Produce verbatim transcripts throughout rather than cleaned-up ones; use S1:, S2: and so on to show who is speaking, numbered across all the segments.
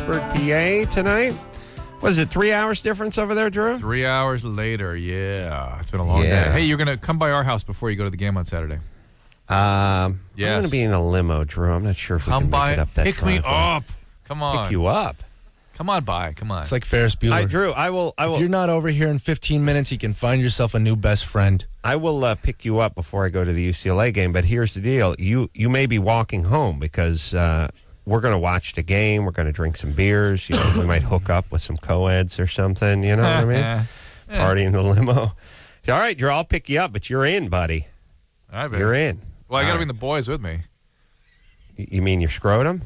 S1: Pittsburgh, P A tonight. What is it, three hours difference over there, Drew?
S2: Three hours later, yeah. It's been a long
S1: Yeah.
S2: day. Hey, you're going to come by our house before you go to the game on Saturday.
S1: Um,
S2: Yes.
S1: I'm going to be in a limo, Drew. I'm not sure if we
S2: Come
S1: can
S2: by,
S1: make it up that
S2: pick me
S1: driveway.
S2: up. Come on.
S1: Pick you up?
S2: Come on by. Come on.
S3: It's like Ferris Bueller.
S1: I, Drew, I will. I will.
S3: If you're not over here in fifteen minutes, you can find yourself a new best friend.
S1: I will uh, pick you up before I go to the U C L A game. But here's the deal: you you may be walking home because uh, we're going to watch the game. We're going to drink some beers. You know, we might hook up with some co-eds or something. You know what I mean?
S2: Yeah.
S1: Party in the limo. All right, Drew, I'll pick you up, but you're in, buddy.
S2: All right, baby.
S1: You're in.
S2: Well, I got to
S1: All
S2: bring the boys with me.
S1: Y- You mean your scrotum?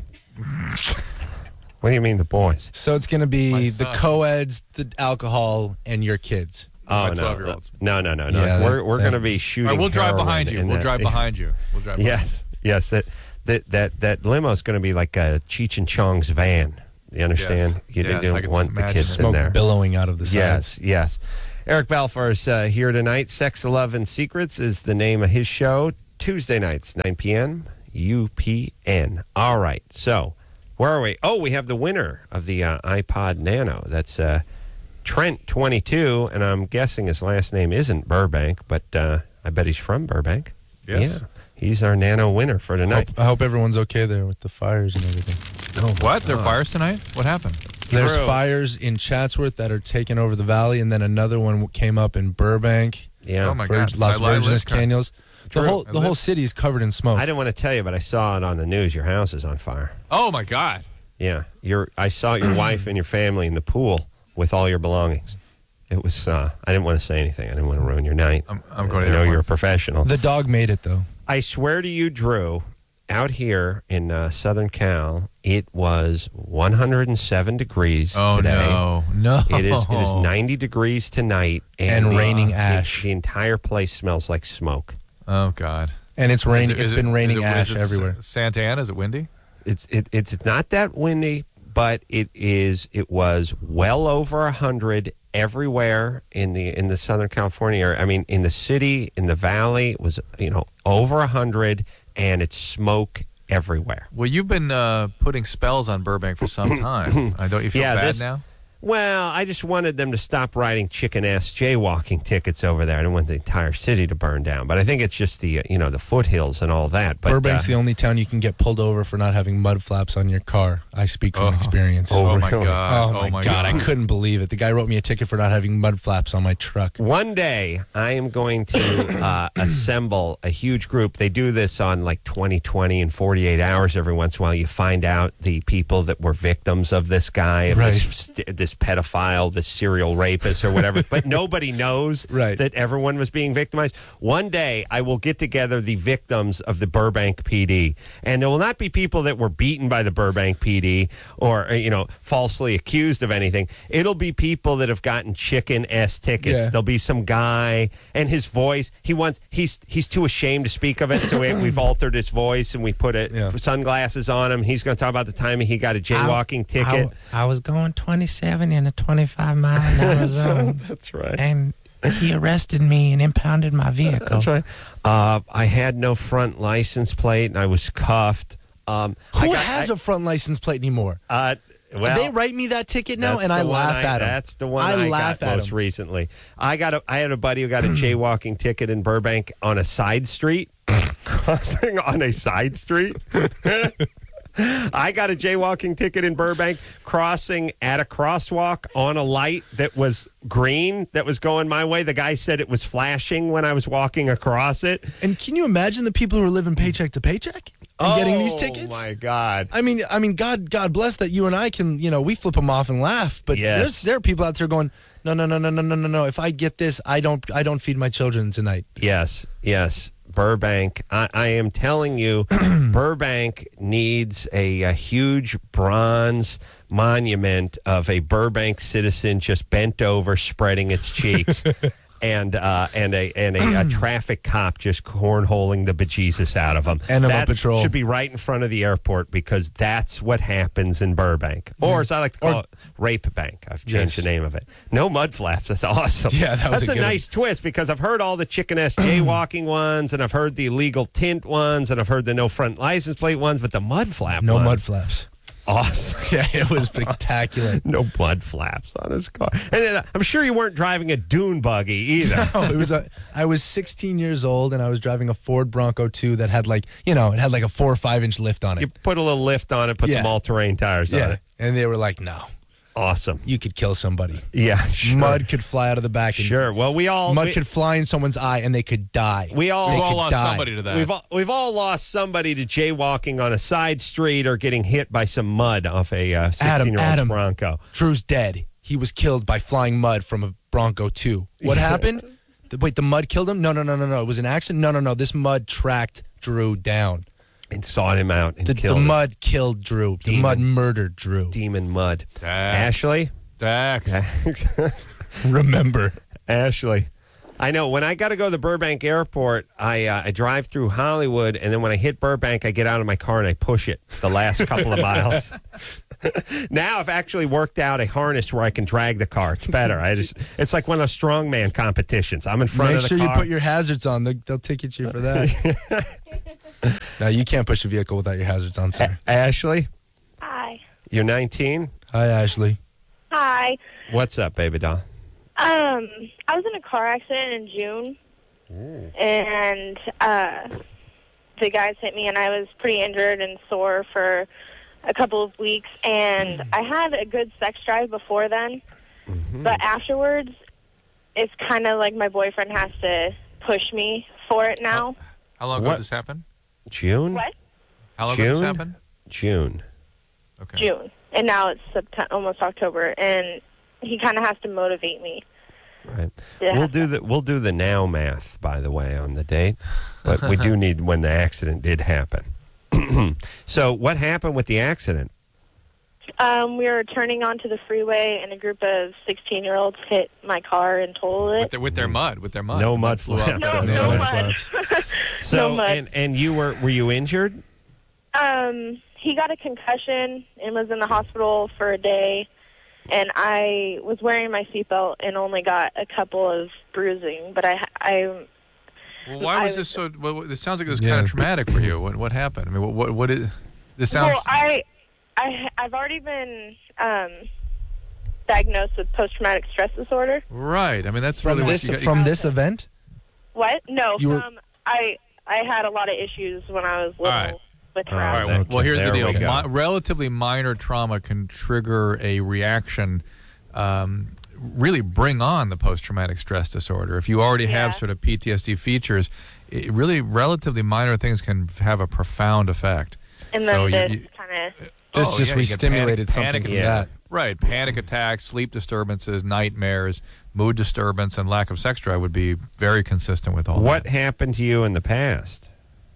S1: What do you mean the boys?
S3: So it's going to
S2: My
S3: be the
S2: son.
S3: co-eds, the alcohol, and your kids.
S1: Oh
S2: My
S1: no,
S2: twelve-year-olds.
S1: no, no, no, no.
S3: Yeah,
S1: we're
S3: that-
S1: we're
S3: that-
S1: going to be shooting.
S2: All right, we'll drive
S1: heroin
S2: behind you.
S1: in
S2: We'll
S1: that-
S2: drive behind you. We'll drive behind
S1: Yes, yes. That that that that limo is going to be like a Cheech and Chong's van. You understand?
S2: Yes.
S1: You
S2: Yes, I
S1: didn't
S2: can
S1: want the
S2: imagine
S1: kids
S2: it.
S1: in
S3: Smoke
S1: there.
S3: billowing out of the
S1: Yes,
S3: sides.
S1: yes. Eric Balfour is uh, here tonight. Sex, Love, and Secrets is the name of his show. Tuesday nights, nine p.m., U P N. All right, so where are we? Oh, we have the winner of the uh, iPod Nano. That's uh, Trent, twenty-two, and I'm guessing his last name isn't Burbank, but uh, I bet he's from Burbank.
S2: Yes.
S1: Yeah, he's our Nano winner for
S3: I
S1: tonight.
S3: hope, I hope everyone's okay there with the fires and everything.
S1: Oh,
S2: What? There are fires tonight? What happened?
S3: There's
S1: Drew.
S3: fires in Chatsworth that are taking over the valley, and then another one came up in Burbank,
S1: Yeah.
S2: Oh, my
S3: Vir-
S2: God.
S3: Las
S2: I li-
S3: Virgenes
S2: live-
S3: Canyons. The
S1: Drew,
S3: whole
S2: I
S3: the whole
S2: live-
S3: city is covered in smoke.
S1: I didn't want to tell you, but I saw it on the news. Your house is on fire.
S2: Oh, my God.
S1: Yeah, your I saw your wife and your family in the pool with all your belongings. It was. Uh, I didn't want to say anything. I didn't want to ruin your night.
S2: I'm, I'm going
S1: I
S2: to
S1: know
S2: the
S1: you're a
S2: airport.
S1: professional.
S3: The dog made it, though.
S1: I swear to you, Drew, out here in uh, Southern Cal, it was one hundred seven degrees
S2: Oh,
S1: today.
S2: no. No.
S1: It is. It is ninety degrees tonight,
S3: And
S1: the-
S3: raining
S1: the-
S3: ash.
S1: The entire place smells like smoke.
S2: Oh, God.
S3: And it's raining.
S2: Is it-
S3: It's
S2: is
S3: been
S2: it-
S3: raining
S2: is it-
S3: ash
S2: is it
S3: everywhere.
S2: Santa Ana, is it windy?
S1: It's it, it's not that windy, but it is. It was well over a hundred everywhere in the in the Southern California area. I mean, in the city, in the valley, it was you know over a hundred, and it's smoke everywhere.
S2: Well, you've been uh, putting spells on Burbank for some time. I don't you feel
S1: Yeah,
S2: bad
S1: this-
S2: now?
S1: Well, I just wanted them to stop writing chicken-ass jaywalking tickets over there. I didn't want the entire city to burn down, but I think it's just the uh, you know the foothills and all that. But
S3: Burbank's
S1: uh,
S3: the only town you can get pulled over for not having mud flaps on your car. I speak from
S2: Oh.
S3: experience.
S1: Oh,
S2: Oh, my
S1: really?
S2: God.
S3: Oh, my, God. I couldn't believe it. The guy wrote me a ticket for not having mud flaps on my truck.
S1: One day, I am going to uh, assemble a huge group. They do this on like twenty twenty and forty-eight hours every once in a while. You find out the people that were victims of this guy, of
S3: Right.
S1: this, this pedophile, this serial rapist or whatever. But nobody knows
S3: Right.
S1: that everyone was being victimized. One day, I will get together the victims of the Burbank P D. And it will not be people that were beaten by the Burbank P D or, uh, you know, falsely accused of anything. It'll be people that have gotten chicken-ass tickets.
S3: Yeah.
S1: There'll be some guy and his voice. He wants. He's he's too ashamed to speak of it, so we, we've altered his voice and we put it,
S3: Yeah.
S1: sunglasses on him. He's going to talk about the time he got a jaywalking ticket.
S4: I, I was going twenty-seven in a twenty-five mile an hour zone,
S1: That's right.
S4: and he arrested me and impounded my vehicle.
S1: That's right. Uh, I had no front license plate and I was cuffed. Um, I
S3: Who
S1: got-
S3: has
S1: I-
S3: a front license plate anymore?
S1: Uh, well,
S3: they write me that ticket now,
S1: that's
S3: and I
S1: the one
S3: laugh
S1: I-
S3: at him.
S1: That's the one
S3: I,
S1: I,
S3: laugh
S1: got
S3: at
S1: most
S3: him.
S1: recently. I got a. I had a buddy who got a jaywalking ticket in Burbank on a side street, crossing on a side street. I got a jaywalking ticket in Burbank, crossing at a crosswalk on a light that was green, that was going my way. The guy said it was flashing when I was walking across it.
S3: And can you imagine the people who are living paycheck to paycheck and getting these tickets?
S1: Oh my God!
S3: I mean, I mean, God, God bless that you and I can, you know, we flip them off and laugh. But
S1: Yes.
S3: there's there are people out there going, no, no, no, no, no, no, no, no. If I get this, I don't, I don't feed my children tonight.
S1: Yes, yes. Burbank, I, I am telling you, Burbank needs a, a huge bronze monument of a Burbank citizen just bent over, spreading its cheeks, and uh, and a and a, a traffic cop just cornholing the bejesus out of him.
S3: Enema
S1: that
S3: Patrol.
S1: should be right in front of the airport because that's what happens in Burbank, or as I like to call
S3: Or-
S1: it, Rape Bank. I've changed
S3: Yes.
S1: the name of it. No mud flaps. That's awesome.
S3: Yeah, that was
S1: that's
S3: a
S1: a
S3: good
S1: nice twist because I've heard all the chicken-ass jaywalking ones, and I've heard the illegal tint ones, and I've heard the no front license plate ones, but the mud flap
S3: No
S1: ones,
S3: mud flaps.
S1: awesome.
S3: Yeah, it was spectacular.
S1: No mud flaps on his car. And uh, I'm sure you weren't driving a dune buggy either.
S3: No, it was a. I was sixteen years old, and I was driving a Ford Bronco two that had like, you know, it had like a four or five inch lift on it.
S1: You put a little lift on it, put
S3: Yeah.
S1: some all-terrain tires on
S3: yeah,
S1: it.
S3: and they were like, "No,
S1: Awesome.
S3: you could kill somebody.
S1: Yeah, sure.
S3: Mud could fly out of the back. And
S1: Sure. Well, we all
S3: Mud
S1: we,
S3: could fly in someone's eye, and they could die.
S1: we all,
S3: They
S2: We've all
S3: could
S2: lost
S3: die.
S2: somebody to that.
S1: we've all, we've all lost somebody to jaywalking on a side street or getting hit by some mud off a uh, sixteen-year-old
S3: Adam.
S1: Bronco.
S3: Drew's dead. He was killed by flying mud from a Bronco two. What happened? The- wait, the mud killed him? No, no, no, no, no. It was an accident? No, no, no. This mud tracked Drew down.
S1: And sought him out and
S3: The,
S1: killed
S3: the
S1: him.
S3: mud killed Drew. The
S1: Demon.
S3: mud murdered Drew.
S1: Demon mud.
S2: Dax.
S1: Ashley?
S2: Dax.
S3: Remember.
S1: Ashley. I know. When I got to go to the Burbank airport, I uh, I drive through Hollywood, and then when I hit Burbank, I get out of my car and I push it the last couple of miles. Now I've actually worked out a harness where I can drag the car. It's better. I just it's like one of those strongman competitions. I'm in front
S3: Make
S1: of the
S3: sure
S1: car.
S3: you put your hazards on. They'll, they'll ticket you for that. No, you can't push a vehicle without your hazards on, sir.
S1: A- Ashley,
S5: Hi.
S1: you're nineteen.
S3: Hi, Ashley.
S5: Hi.
S1: What's up, baby doll?
S5: Um, I was in a car accident in June, and uh, the guys hit me, and I was pretty injured and sore for a couple of weeks. And I had a good sex drive before then, but afterwards, it's kind of like my boyfriend has to push me for it now.
S2: How long ago
S1: What?
S2: did this happen?
S1: June?
S5: What?
S2: How long ago did this
S1: June?
S2: happen?
S1: June.
S2: Okay.
S5: June, and now it's September, almost October, and he kind of has to motivate me.
S1: Right.
S5: Yeah.
S1: We'll do the we'll do the now math, by the way, on the date, but we do need when the accident did happen. So, what happened with the accident?
S5: Um, we were turning onto the freeway, and a group of sixteen-year-olds hit my car and totaled
S2: With
S5: it.
S2: their, with their mud. With their mud.
S1: No
S2: The
S1: mud
S2: flew up.
S1: flaps.
S5: No,
S1: on
S5: no
S1: the
S5: mud.
S3: flaps.
S1: So,
S5: No mud.
S1: and and you were were you injured?
S5: Um, he got a concussion and was in the hospital for a day, and I was wearing my seatbelt and only got a couple of bruising. But I, I,
S2: Well, why was
S5: I
S2: this so? Well, this sounds like it was
S3: Yeah.
S2: kind of traumatic for you. What what happened? I mean, what what, what is? This sounds.
S5: well, I, I, I've already been um, diagnosed with post-traumatic stress disorder.
S2: right. I mean, that's
S3: From
S2: really
S3: this,
S2: what you got.
S3: from this event?
S5: What? No,
S3: You were-
S5: from I, I had a lot of issues when I was little
S2: right.
S5: with
S1: All
S2: All
S5: trauma.
S2: right. Well,
S1: Okay,
S2: well here's the
S1: there
S2: deal.
S1: we go.
S2: Mi- relatively minor trauma can trigger a reaction. Um, really bring on the post-traumatic stress disorder. If you already have
S5: Yeah.
S2: sort of P T S D features, it really relatively minor things can have a profound effect.
S5: And then
S2: So you-
S5: this
S2: you-
S5: kind of
S3: This
S2: Oh,
S3: just
S2: yeah, you get
S3: re-stimulated
S2: panic-
S3: something
S2: panic
S3: from
S1: attacks.
S3: that.
S2: Right. Panic attacks, sleep disturbances, nightmares, mood disturbance, and lack of sex drive would be very consistent with all
S1: What
S2: that.
S1: happened to you in the past?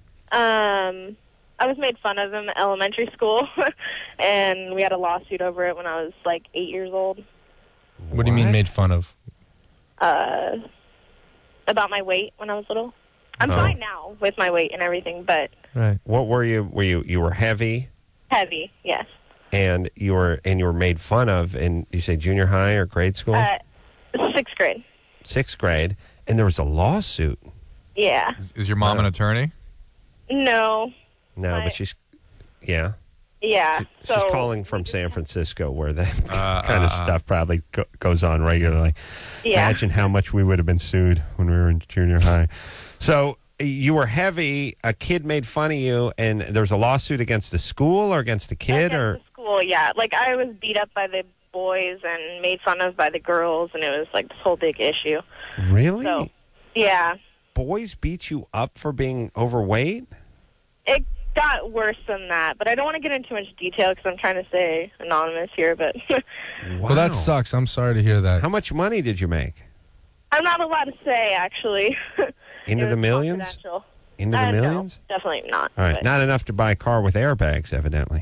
S5: Um, I was made fun of in elementary school, and we had a lawsuit over it when I was like eight years old.
S3: What do you mean made fun of?
S5: Uh, about my weight when I was little. I'm
S1: Oh.
S5: fine now with my weight and everything, but
S3: Right.
S1: What were you? Were you you were heavy,
S5: heavy, yes.
S1: and you were and you were made fun of in you say junior high or grade school,
S5: Uh, sixth grade.
S1: sixth grade, and there was a lawsuit.
S5: Yeah.
S2: Is your mom an attorney?
S5: No.
S1: No,
S5: My-
S1: but she's yeah.
S5: Yeah.
S1: She's
S5: so
S1: calling from San Francisco, where that
S2: Uh,
S1: kind of
S2: uh,
S1: stuff probably go- goes on regularly.
S5: Yeah.
S1: Imagine how much we would have been sued when we were in junior high. So you were heavy. A kid made fun of you, and there was a lawsuit against the school or against the kid,
S5: Against
S1: or
S5: the school, yeah. Like I was beat up by the boys and made fun of by the girls, and it was like this whole big issue.
S1: really
S5: So, yeah.
S1: boys beat you up for being overweight?
S5: It got worse than that, but I don't want to get into too much detail because I'm trying to stay anonymous here, but
S1: Wow.
S3: Well, that sucks. I'm sorry to hear that.
S1: How much money did you make?
S5: I'm not allowed to say, actually.
S1: Into
S5: It
S1: the
S5: was
S1: millions?
S5: confidential.
S1: Into the
S5: Uh, no,
S1: millions?
S5: definitely not.
S1: All right,
S5: but-
S1: not enough to buy a car with airbags, evidently.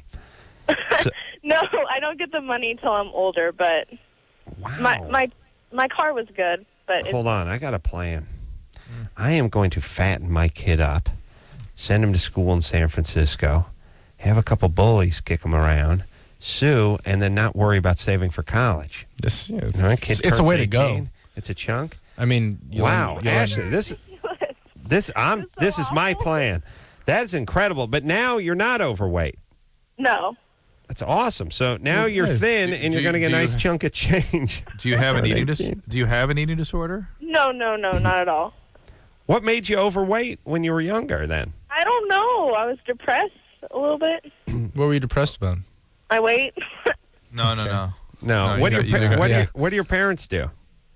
S5: No, I don't get the money until I'm older, but
S1: Wow.
S5: my my my car was good, but it's,
S1: Hold on, I got a plan. I am going to fatten my kid up, send him to school in San Francisco, have a couple bullies kick him around, sue, and then not worry about saving for college.
S3: This, yeah,
S1: You know, kid
S3: it's a
S1: turns
S3: way to go.
S1: eighteen, It's a chunk.
S3: I mean, you'll-
S1: Wow,
S3: you'll-
S1: Ashley, this this I'm
S5: It's so
S1: this is my
S5: awful.
S1: plan. That is incredible. But now you're not overweight.
S5: no,
S1: That's awesome. So now you're
S3: good.
S1: thin,
S2: Do-
S1: and
S2: do
S1: you're going to
S2: you-
S1: get a
S2: do you-
S1: nice chunk of change.
S2: Do you have an
S1: Or
S2: eating dis-
S1: eighteen.
S2: Do you have an eating disorder?
S5: No, no, no, not at all.
S1: What made you overweight when you were younger? Then
S5: I don't know. I was depressed a little bit.
S3: What were you depressed about?
S5: My weight.
S2: No, no, no.
S1: no.
S2: No,
S1: what
S2: you
S1: do
S2: got-
S1: your
S2: you
S1: pa-
S2: got-
S1: what, do
S3: yeah.
S1: your, what do your parents do?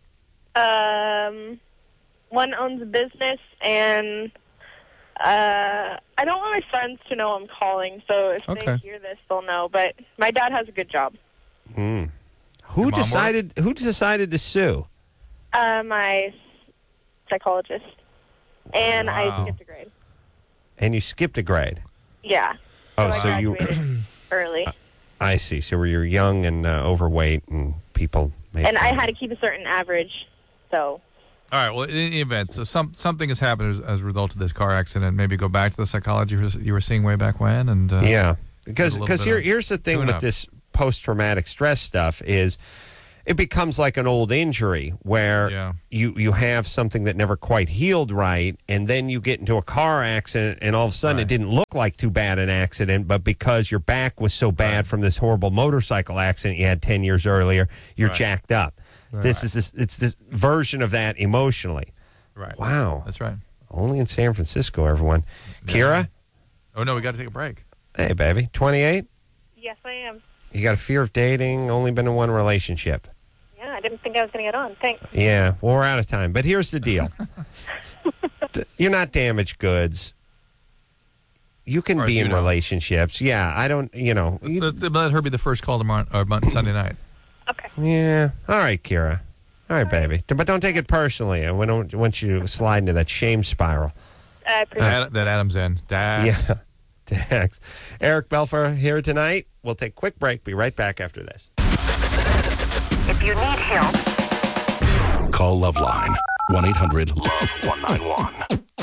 S5: um, one owns a business, and uh, I don't want my friends to know I'm calling. So if
S3: Okay.
S5: they hear this, they'll know. But my dad has a good job.
S1: Mm. Who
S2: Your mom
S1: decided? Who decided to sue?
S5: Uh, my psychologist, and
S2: Wow.
S5: I skipped a grade.
S1: And you skipped a grade.
S5: Yeah.
S1: Oh,
S5: I
S1: so you.
S5: graduated early,
S1: I see. So you're young and uh, overweight, and people. Made
S5: and I
S1: fun of
S5: had to
S1: you.
S5: keep a certain average. So
S2: All right. Well, in any event, so some something has happened as, as a result of this car accident. Maybe go back to the psychology you were- you were seeing way back when, and uh,
S1: Yeah, because
S2: a little
S1: because
S2: bit
S1: here
S2: of
S1: here's the thing with
S2: tune-up.
S1: this post traumatic stress stuff is it becomes like an old injury where
S2: Yeah.
S1: you you have something that never quite healed right, and then you get into a car accident, and all of a sudden
S2: Right.
S1: it didn't look like too bad an accident, but because your back was so bad
S2: Right.
S1: from this horrible motorcycle accident you had ten years earlier, you're
S2: Right.
S1: jacked up. This is this it's this version of that emotionally.
S2: right.
S1: Wow,
S2: That's right.
S1: only in San Francisco, everyone.
S2: Yeah.
S1: Kira,
S2: Oh no, we got to take a break.
S1: hey baby, twenty-eight.
S5: yes, I am.
S1: You got a fear of dating, only been in one relationship.
S5: Yeah, I didn't think I was going to get on. Thanks.
S1: Yeah, well, we're out of time. But here's the deal. D- You're not damaged goods. You can
S2: Or
S1: be
S2: you
S1: in
S2: know.
S1: relationships. Yeah, I don't, you know.
S2: So let's let her be the first call tomorrow or Mon- Sunday night.
S5: Okay.
S1: Yeah. All right, Kira. All right, baby. But don't take it personally. I don't want you to slide into that shame spiral.
S5: I appreciate it.
S2: That, that Adam's in. Dad.
S1: Yeah. Thanks. Eric Belfer here tonight. We'll take a quick break. Be right back after this.
S6: If you need help,
S7: Call Loveline, one eight hundred love one nine one.